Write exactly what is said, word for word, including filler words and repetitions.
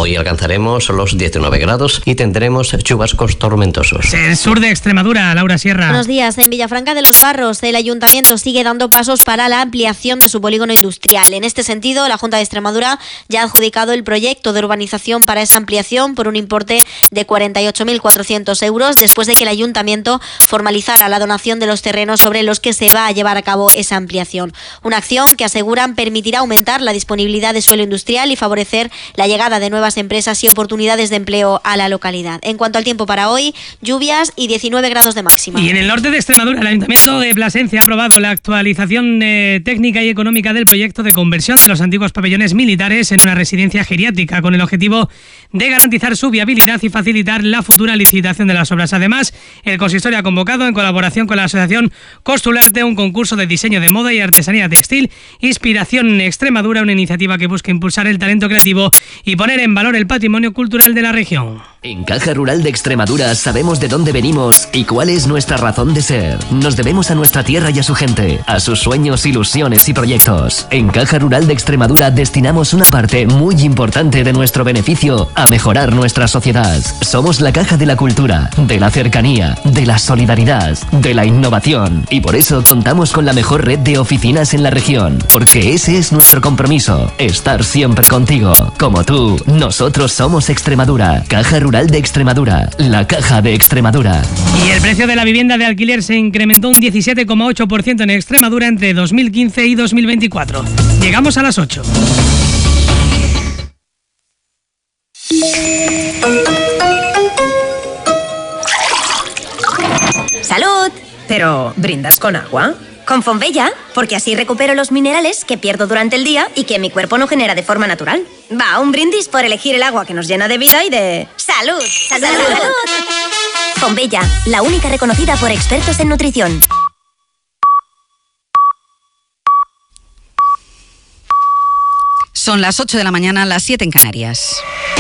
Hoy alcanzaremos los diecinueve grados y tendremos chubascos tormentosos. El sur de Extremadura, Laura Sierra. Buenos días. En Villafranca de los Barros, el ayuntamiento sigue dando pasos para la ampliación de su polígono industrial. En este sentido, la Junta de Extremadura ya ha adjudicado el proyecto de urbanización para esa ampliación por un importe de cuarenta y ocho mil cuatrocientos euros, después de que el ayuntamiento formalizara la donación de los terrenos sobre los que se va a llevar a cabo esa ampliación. Una acción que aseguran permitirá aumentar la disponibilidad de suelo industrial y favorecer la llegada de nuevas empresas y oportunidades de empleo a la localidad. En cuanto al tiempo para hoy, lluvias y diecinueve grados de máxima. Y en el norte de Extremadura, el Ayuntamiento de Plasencia ha aprobado la actualización eh, técnica y económica del proyecto de conversión de los antiguos pabellones militares en una residencia geriátrica, con el objetivo de garantizar su viabilidad y facilitar la futura licitación de las obras. Además, el consistorio ha convocado, en colaboración con la Asociación Costularte, un concurso de diseño de moda y artesanía textil, Inspiración Extremadura, una iniciativa que busca impulsar el talento creativo y poner en valor el patrimonio cultural de la región. En Caja Rural de Extremadura sabemos de dónde venimos y cuál es nuestra razón de ser. Nos debemos a nuestra tierra y a su gente, a sus sueños, ilusiones y proyectos. En Caja Rural de Extremadura destinamos una parte muy importante de nuestro beneficio a mejorar nuestra sociedad. Somos la caja de la cultura, de la cercanía, de la solidaridad, de la innovación, y por eso contamos con la mejor red de oficinas en la región, porque ese es nuestro compromiso, estar siempre contigo. Como tú, nosotros somos Extremadura. Caja Rural de Extremadura, la caja de Extremadura. Y el precio de la vivienda de alquiler se incrementó un diecisiete coma ocho por ciento en Extremadura entre dos mil quince y dos mil veinticuatro. Llegamos a las ocho. ¡Salud! Pero, ¿brindas con agua? Con Fonbella, porque así recupero los minerales que pierdo durante el día y que mi cuerpo no genera de forma natural. Va, un brindis por elegir el agua que nos llena de vida y de... ¡Salud! ¡Salud! ¡Salud! Fonbella, la única reconocida por expertos en nutrición. Son las ocho de la mañana, las siete en Canarias.